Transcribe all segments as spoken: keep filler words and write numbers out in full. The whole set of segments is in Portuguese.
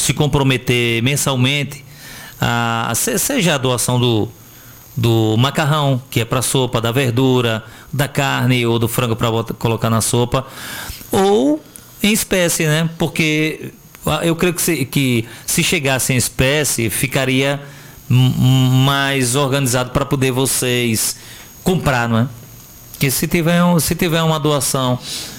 se comprometer mensalmente, a, seja a doação do, do macarrão, que é para sopa, da verdura, da carne ou do frango para colocar na sopa, ou em espécie, né? Porque eu creio que se, que se chegasse em espécie, ficaria mais organizado para poder vocês comprar, não é? Porque se tiver, um, se tiver uma doação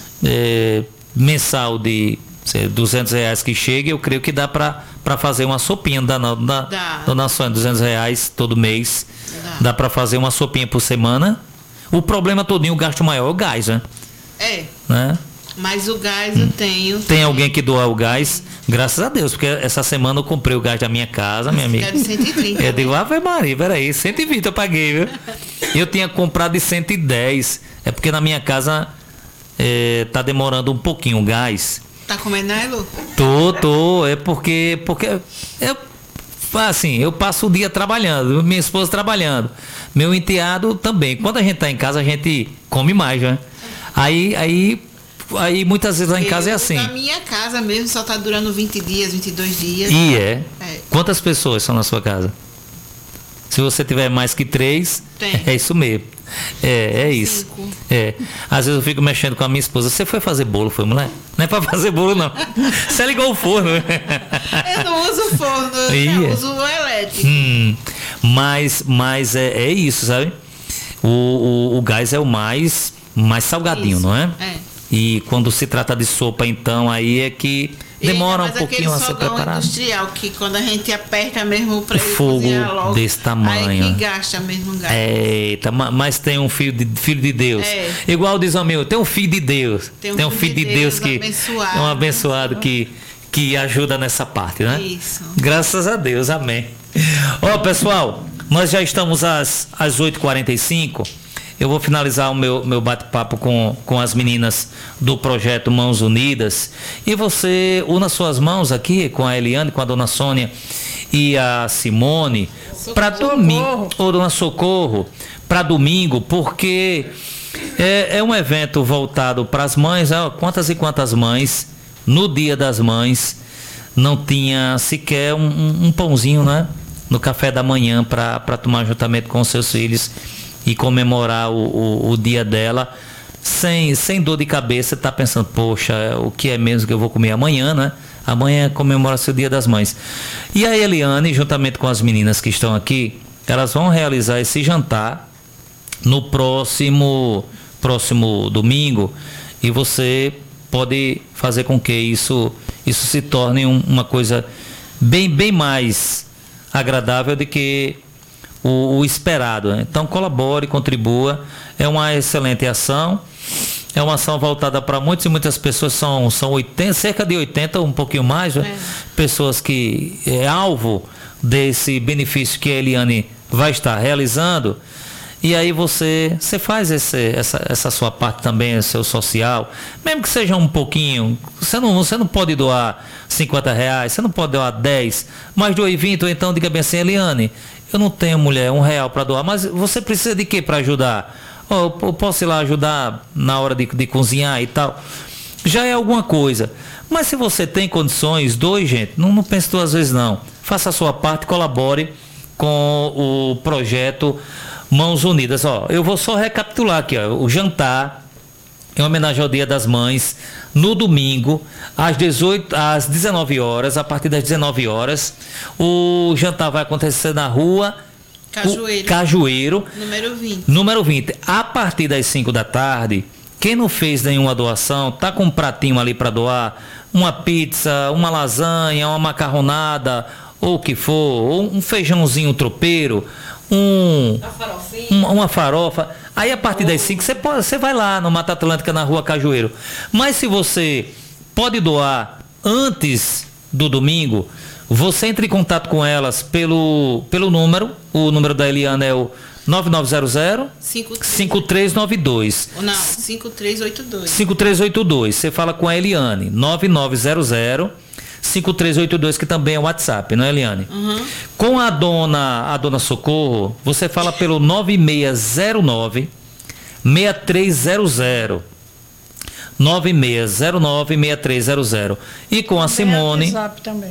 é, mensal de sei, duzentos reais que chega, eu creio que dá para fazer uma sopinha da, da, da donação, duzentos reais todo mês, dá, dá para fazer uma sopinha por semana. O problema todinho, o gasto maior é o gás, né? É. Né? Mas o gás eu tenho. Tem também. Alguém que doa o gás? Graças a Deus, porque essa semana eu comprei o gás da minha casa, minha amiga. Quero cento e trinta. Eu digo, Ave Maria, peraí, cento e vinte eu paguei, viu? Eu tinha comprado de cento e dez. É porque na minha casa é, tá demorando um pouquinho o gás. Tá comendo, né, Lu? Tô, tô. É porque. porque eu, assim, eu passo o dia trabalhando, minha esposa trabalhando, meu enteado também. Quando a gente tá em casa, a gente come mais, né? Aí. aí Aí muitas vezes lá em casa é assim. Na minha casa mesmo só tá durando vinte dias, vinte e dois dias. E é? é. Quantas pessoas são na sua casa? Se você tiver mais que três, Tem. É isso mesmo. É, é isso. Cinco. É. Às vezes eu fico mexendo com a minha esposa. Você foi fazer bolo, foi, mulher? Não é pra fazer bolo, não. Você ligou o forno. Eu não uso forno, E eu é. uso o elétrico. Hum, mas mas é, é isso, sabe? O, o, o gás é o mais, mais salgadinho, Isso. não é? É. E quando se trata de sopa, então, aí é que demora Eita, um pouquinho a ser preparado. Industrial, que quando a gente aperta mesmo para ele fogo cozinhar logo, desse tamanho. Aí que gasta mesmo gás. Eita, mas tem um filho de, filho de Deus. É. Igual diz o amigo, tem um filho de Deus. Tem um, tem um filho de Deus, Deus que abençoado, é um abençoado que, que ajuda nessa parte, né? Isso. Graças a Deus, amém. Ó, pessoal, nós já estamos às, às oito e quarenta e cinco. Eu vou finalizar o meu, meu bate-papo com, com as meninas do projeto Mãos Unidas. E você una suas mãos aqui com a Eliane, com a dona Sônia e a Simone para domingo, ou dona Socorro, para domingo, porque é, é um evento voltado para as mães. Ó, quantas e quantas mães no Dia das Mães não tinha sequer um, um, um pãozinho, né? No café da manhã para tomar juntamente com seus filhos e comemorar o, o, o dia dela sem, sem dor de cabeça, tá pensando, poxa, o que é mesmo que eu vou comer amanhã, né? Amanhã comemora-se o Dia das Mães. E a Eliane, juntamente com as meninas que estão aqui, elas vão realizar esse jantar no próximo, próximo domingo, e você pode fazer com que isso, isso se torne um, uma coisa bem, bem mais agradável do que O, o esperado. Então colabore, contribua. É uma excelente ação. É uma ação voltada para muitas e muitas pessoas. São, são oitenta, cerca de oitenta, um pouquinho mais, né? É. Pessoas que é alvo desse benefício que a Eliane vai estar realizando. E aí você, você faz esse, essa, essa sua parte também, o seu social, mesmo que seja um pouquinho. Você não, você não pode doar cinquenta reais, você não pode doar dez, mas doe vinte, ou então diga bem assim, Eliane, eu não tenho, mulher, um real para doar, mas você precisa de quê para ajudar? Oh, eu posso ir lá ajudar na hora de, de cozinhar e tal. Já é alguma coisa. Mas se você tem condições, doe, gente. Não, não pense duas vezes, não. Faça a sua parte, colabore com o projeto Mãos Unidas. Ó, eu vou só recapitular aqui, ó, o jantar em homenagem ao Dia das Mães, no domingo, às dezoito, às dezenove horas, a partir das dezenove horas, o jantar vai acontecer na rua Cajueiro, Cajueiro número vinte. Número vinte. A partir das cinco da tarde, quem não fez nenhuma doação, tá com um pratinho ali para doar, uma pizza, uma lasanha, uma macarronada, ou o que for, ou um feijãozinho tropeiro, um, uma, uma farofa. Aí a partir das cinco você pode, você vai lá no Mata Atlântica, na rua Cajueiro. Mas se você pode doar antes do domingo, você entra em contato com elas pelo, pelo número. O número da Eliana é o nove nove zero zero, cinco três nove dois. Não, cinco três oito dois. cinco três oito dois. Você fala com a Eliane, nove nove zero zero, cinco três oito dois, que também é o WhatsApp, não é, Eliane? Uhum. Com a dona, a dona Socorro, você fala pelo nove seis zero nove, seis três zero zero. nove seis zero nove, seis três zero zero. E com a Simone,